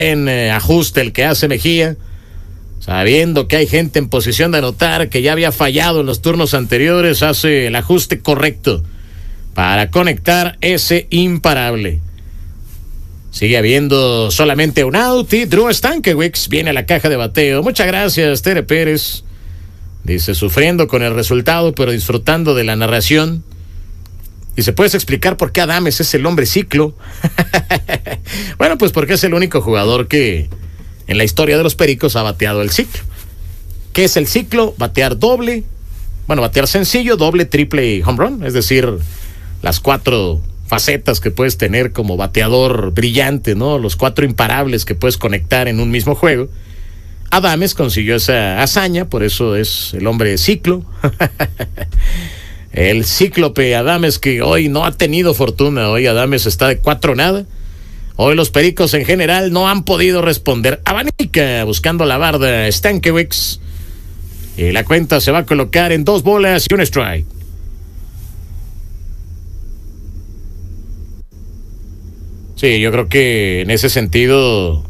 ajuste el que hace Mejía, sabiendo que hay gente en posición de anotar, que ya había fallado en los turnos anteriores, hace el ajuste correcto para conectar ese imparable. Sigue habiendo solamente un out y Drew Stankiewicz viene a la caja de bateo. Muchas gracias, Tere Pérez. Dice, sufriendo con el resultado, pero disfrutando de la narración. Dice, ¿puedes explicar por qué Adames es el hombre ciclo? Bueno, pues porque es el único jugador que en la historia de los Pericos ha bateado el ciclo. ¿Qué es el ciclo? Batear doble, batear sencillo, doble, triple y home run. Es decir, las 4 facetas que puedes tener como bateador brillante, ¿no? Los 4 imparables que puedes conectar en un mismo juego. Adames consiguió esa hazaña, por eso es el hombre ciclo. El cíclope Adames, que hoy no ha tenido fortuna. Hoy Adames está de 4-0. Hoy los Pericos en general no han podido responder. Abanica buscando la barda, Stankiewicz. Y la cuenta se va a colocar en 2 bolas y un strike. Sí, yo creo que en ese sentido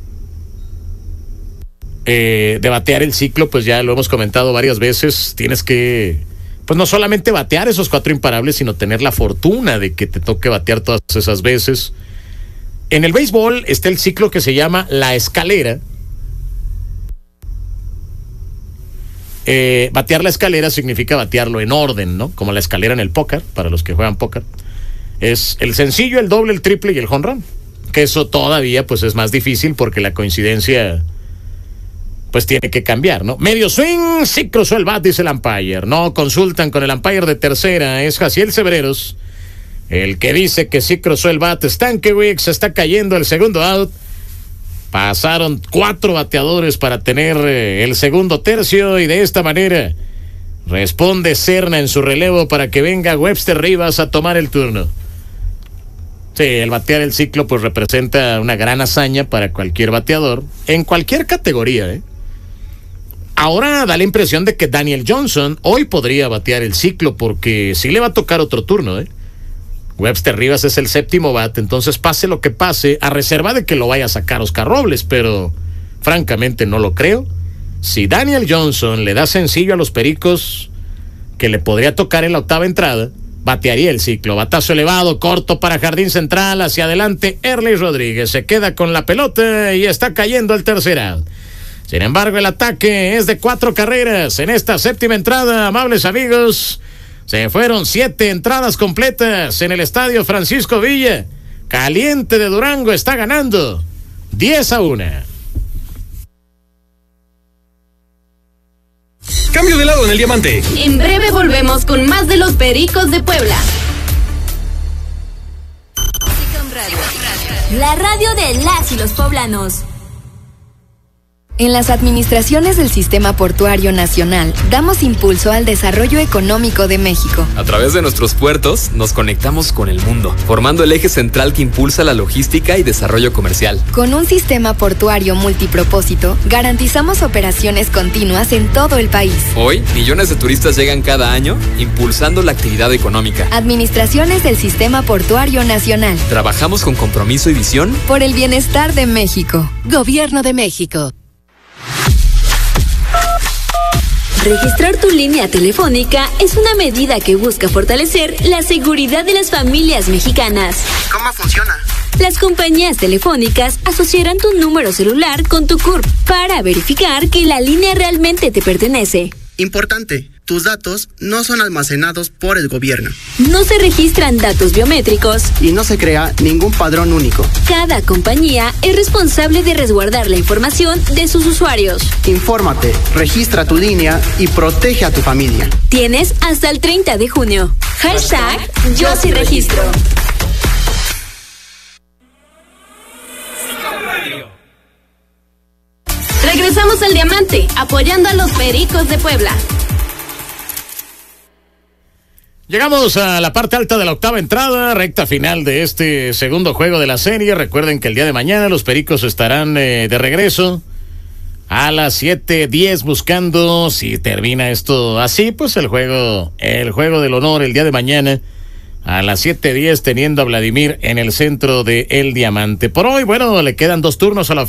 de batear el ciclo, pues ya lo hemos comentado varias veces, tienes que, pues no solamente batear esos 4 imparables, sino tener la fortuna de que te toque batear todas esas veces. En el béisbol está el ciclo que se llama la escalera. Batear la escalera significa batearlo en orden, ¿no? Como la escalera en el póker, para los que juegan póker. Es el sencillo, el doble, el triple y el home run. Que eso todavía pues es más difícil porque la coincidencia pues tiene que cambiar, ¿no? Medio swing, sí cruzó el bat, dice el umpire. No consultan con el umpire de tercera, es Jaciel Severeros el que dice que sí cruzó el bat. Stankiewicz está cayendo el segundo out. Pasaron 4 bateadores para tener el segundo tercio y de esta manera responde Serna en su relevo para que venga Webster Rivas a tomar el turno. Sí, el batear el ciclo pues representa una gran hazaña para cualquier bateador en cualquier categoría, Ahora da la impresión de que Daniel Johnson hoy podría batear el ciclo porque sí le va a tocar otro turno, Webster Rivas es el 7º bat, entonces pase lo que pase, a reserva de que lo vaya a sacar Oscar Robles, pero francamente no lo creo. Si Daniel Johnson le da sencillo a los Pericos, que le podría tocar en la 8ª entrada, batearía el ciclo. Batazo elevado, corto para jardín central, hacia adelante, Erley Rodríguez se queda con la pelota y está cayendo el tercer out. Sin embargo, el ataque es de 4 carreras en esta 7ª entrada, amables amigos. Se fueron 7 entradas completas en el estadio Francisco Villa. Caliente de Durango está ganando 10-1. Cambio de lado en el diamante. En breve volvemos con más de los Pericos de Puebla. La radio de las y los poblanos. En las administraciones del Sistema Portuario Nacional, damos impulso al desarrollo económico de México. A través de nuestros puertos, nos conectamos con el mundo, formando el eje central que impulsa la logística y desarrollo comercial. Con un sistema portuario multipropósito, garantizamos operaciones continuas en todo el país. Hoy, millones de turistas llegan cada año, impulsando la actividad económica. Administraciones del Sistema Portuario Nacional. Trabajamos con compromiso y visión por el bienestar de México. Gobierno de México. Registrar tu línea telefónica es una medida que busca fortalecer la seguridad de las familias mexicanas. ¿Cómo funciona? Las compañías telefónicas asociarán tu número celular con tu CURP para verificar que la línea realmente te pertenece. Importante, tus datos no son almacenados por el gobierno. No se registran datos biométricos. Y no se crea ningún padrón único. Cada compañía es responsable de resguardar la información de sus usuarios. Infórmate, registra tu línea y protege a tu familia. Tienes hasta el 30 de junio. Hashtag Yo sí registro. Regresamos al diamante, apoyando a los Pericos de Puebla. Llegamos a la parte alta de la 8ª entrada, recta final de este segundo juego de la serie. Recuerden que el día de mañana los Pericos estarán de regreso a las 7:10 buscando, si termina esto así, pues el juego del honor el día de mañana a las 7:10 teniendo a Vladimir en el centro de El Diamante. Por hoy, bueno, le quedan 2 turnos a la